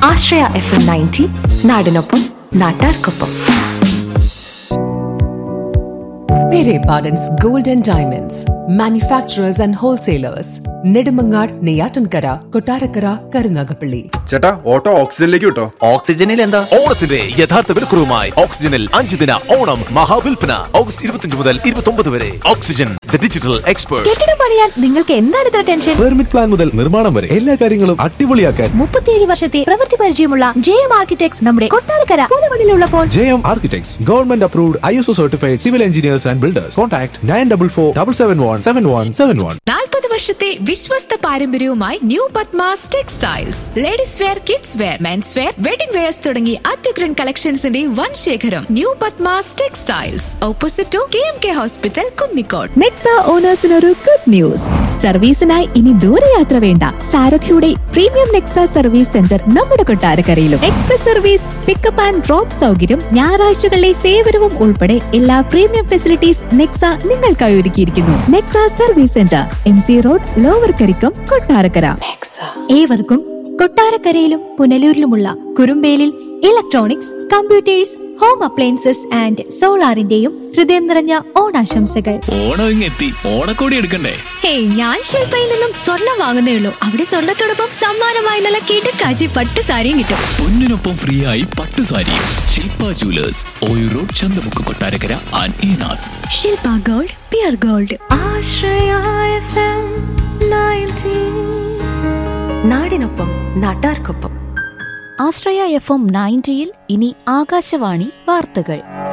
ആശ്രയ FM 90 നാടിനൊപ്പം നാട്ടാർക്കൊപ്പം. Pere Pardon's Gold and Diamonds, manufacturers and wholesalers. Nedumangad, Neyyattinkara, Kottarakkara, Karunagappally. ചേട്ടാ, ഓട്ടോ ഓക്സിജനിലേക്ക് കിട്ടോ? ഓക്സിജനിൽ എന്താ? ഓണത്തിന്റെ യഥാർത്ഥ വിലക്കുറവുമായി ഓക്സിജനിൽ 5 ദിന ഓണം മഹാവിൽപ്പന ഓഗസ്റ്റ് 25 മുതൽ 29 വരെ. Oxygen, the digital expert. കെട്ടിടം പണിയാൻ നിങ്ങൾക്ക് എന്താണ് ഇത്ര ടെൻഷൻ? പെർമിറ്റ് പ്ലാൻ മുതൽ നിർമ്മാണം വരെ എല്ലാ കാര്യങ്ങളും അടിപൊളിയാക്കാൻ 37 വർഷത്തെ പ്രവൃത്തി പരിചയമുള്ള JM Architects നമ്മുടെ Kottarakkara പൂതമണിലുള്ളപ്പോൾ. JM Architects, government approved, ISO certified civil engineers and builders. Contact 9447717171. 40 വർഷത്തെ വിശ്വസ്ത പാരമ്പര്യവുമായി new Padmas textiles. Ladies wear, kids wear, men's wear, wedding wears തുടങ്ങി അത്യുഗ്രൻ കളക്ഷൻസിന്റെ വൻ ശേഖരം. New Padmas textiles, opposite to KMK hospital, Kunnicode. Nexa ഓണേഴ്സിനൊരു good news. സർവീസിനായി ഇനി ദൂരയാത്ര വേണ്ട. സാരഥിയുടെ പ്രീമിയം നെക്സ സർവീസ് സെന്റർ നമ്മുടെ കൊട്ടാരക്കരയിലും. Express service, pickup and drop സൗകര്യം, ഞായറാഴ്ചകളിലെ സേവനവും ഉൾപ്പെടെ എല്ലാ പ്രീമിയം ഫെസിലിറ്റീസ് നെക്സ നിങ്ങൾക്കായി ഒരുക്കിയിരിക്കുന്നു. Nexa service centre, MC road, lower Karikkam, Kottarakkara. ഏവർക്കും കൊട്ടാരക്കരയിലും പുനലൂരിലുമുള്ള കുറുമ്പേലിൽ electronics, computers, home appliances and സോളാറിന്റെയും ഹൃദയം നിറഞ്ഞ ഓണാശംസകൾ. ഓണം എത്തി, ഓണക്കോടി എടുക്കണ്ടേ? ഹേയ്, ഞാൻ ശില്പയിൽ നിന്നും സ്വർണം വാങ്ങുന്നേ ഉള്ളൂ. അവിടെ സ്വർണത്തോടൊപ്പം സമ്മാനമായി നല്ല കിടക്കാച്ചി പട്ടു സാരിയും കിട്ടും. പൊന്നിനൊപ്പം ഫ്രീ ആയി പട്ടുസാരി. ശില്പ jewellers, Oyoor road, Chanthamukku, Kottarakkara and ഈനാഥ്. Shilpa gold, peer gold. Ashraya FM 90 നാടിനൊപ്പം നാട്ടാർക്കൊപ്പം. ആശ്രയ FM 90 ഇനി ആകാശവാണി വാർത്തകൾ.